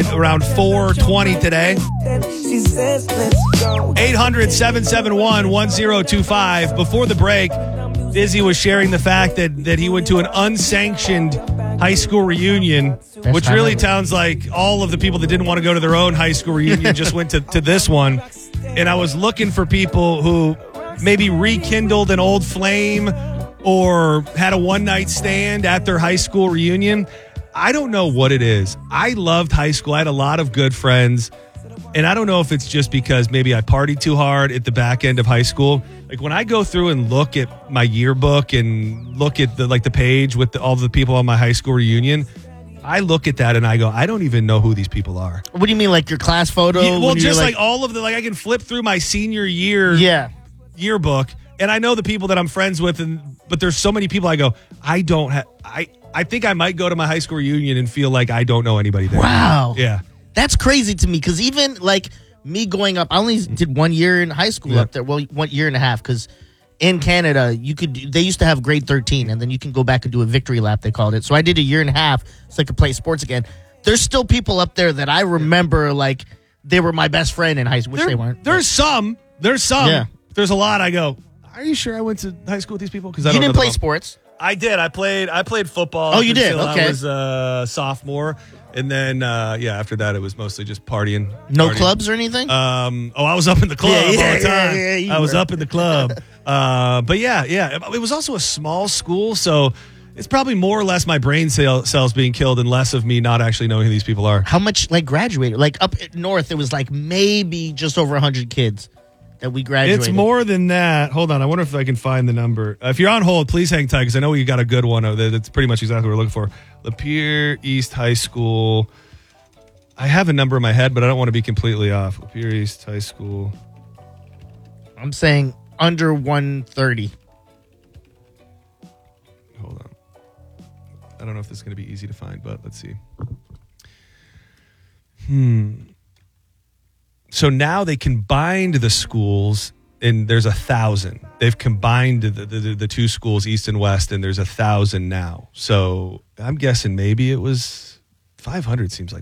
around 4:20 today. 800-771-1025. Before the break, Dizzy was sharing the fact that he went to an unsanctioned high school reunion, which really sounds like all of the people that didn't want to go to their own high school reunion just went to this one. And I was looking for people who maybe rekindled an old flame or had a one-night stand at their high school reunion. I don't know what it is. I loved high school. I had a lot of good friends. And I don't know if it's just because maybe I partied too hard at the back end of high school. Like when I go through and look at my yearbook and look at the page with all the people on my high school reunion, I look at that and I go, I don't even know who these people are. What do you mean, like your class photo? Yeah, well, just like all of I can flip through my senior year yearbook and I know the people that I'm friends with, but there's so many people I go, I don't have, I think I might go to my high school reunion and feel like I don't know anybody there. Wow. Yeah. That's crazy to me because even like me going up, I only did 1 year in high school up there. Well, 1 year and a half because in Canada, they used to have grade 13 and then you can go back and do a victory lap, they called it. So I did a year and a half so I could play sports again. There's still people up there that I remember like they were my best friend in high school, which they weren't. There's some. Yeah. There's a lot. I go, are you sure I went to high school with these people? Because you didn't play sports. I did. I played football. Oh, you did? Okay. I was a sophomore. And then, after that, it was mostly just partying. No clubs or anything? I was up in the club all the time. I was up in the club. But it was also a small school, so it's probably more or less my brain cells being killed and less of me not actually knowing who these people are. How much, graduated? Like, up north, it was, maybe just over 100 kids that we graduated. It's more than that. Hold on. I wonder if I can find the number. If you're on hold, please hang tight because I know you got a good one. That's pretty much exactly what we're looking for. Lapeer East High School. I have a number in my head, but I don't want to be completely off. Lapeer East High School. I'm saying under 130. Hold on. I don't know if this is going to be easy to find, but let's see. So now they combined the schools, and there's 1,000. They've combined the two schools, East and West, and there's 1,000 now. So I'm guessing maybe it was 500. Seems like